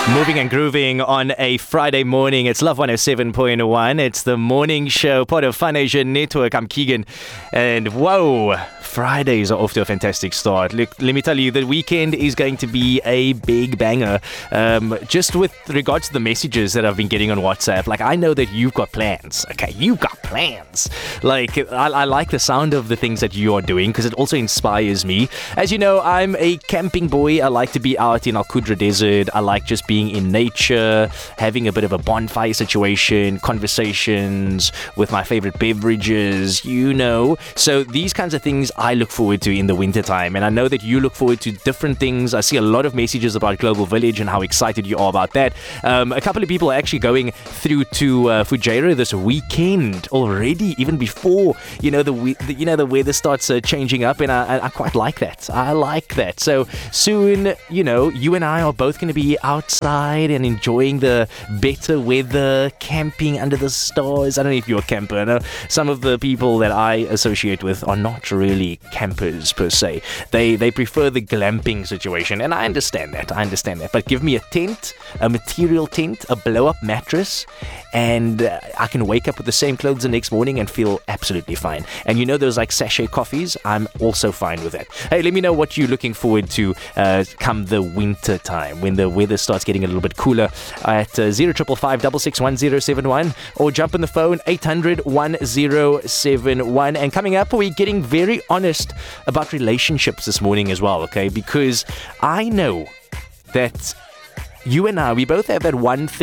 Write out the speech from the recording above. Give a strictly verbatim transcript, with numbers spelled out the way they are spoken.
Moving and grooving on a Friday morning. It's Love one oh seven point one. It's the morning show, part of Fun Asia Network. I'm Keegan. And whoa, Fridays are off to a fantastic start. Look, let me tell you, the weekend is going to be a big banger. Um, just with regards to the messages that I've been getting on WhatsApp, like I know that you've got plans. Okay, you've got plans. Like, I, I like the sound of the things that you are doing because it also inspires me. As you know, I'm a camping boy. I like to be out in Al Qudra Desert. I like just being in nature, having a bit of a bonfire situation, conversations with my favorite beverages, you know. So these kinds of things I look forward to in the wintertime, and I know that you look forward to different things. I see a lot of messages about Global Village and how excited you are about that. Um, a couple of people are actually going through to uh, Fujairah this weekend already, even before you know the, we- the you know the weather starts uh, changing up, and I, I quite like that. I like that. So soon, you know, you and I are both going to be outside and enjoying the better weather, camping under the stars. I don't know if you're a camper. I know some of the people that I associate with are not really campers per se. They they prefer the glamping situation, and I understand that. I understand that. But give me a tent, a material tent, a blow-up mattress, and uh, I can wake up with the same clothes the next morning and feel absolutely fine. And you know those like sachet coffees? I'm also fine with that. Hey, let me know what you're looking forward to uh, come the winter time, when the weather starts getting a little bit cooler, at uh, zero five five five six six one zero seven one, or jump on the phone eight hundred one zero seven one. And coming up, we're getting very honest about relationships this morning as well, okay? Because I know that you and I, we both have that one thing